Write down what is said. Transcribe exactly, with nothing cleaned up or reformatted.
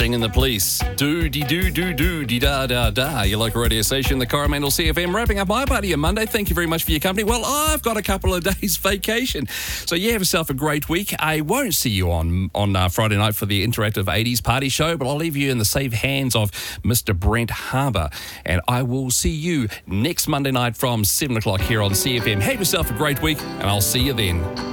Sting and the Police. Do dee do do do dee da da da. Your local radio station, the Coromandel C F M, wrapping up my party on Monday. Thank you very much for your company. Well, I've got a couple of days vacation, so you have yourself a great week. I won't see you on on uh, Friday night for the interactive eighties party show, but I'll leave you in the safe hands of Mister Brent Harbour, and I will see you next Monday night from seven o'clock here on C F M. Have yourself a great week, and I'll see you then.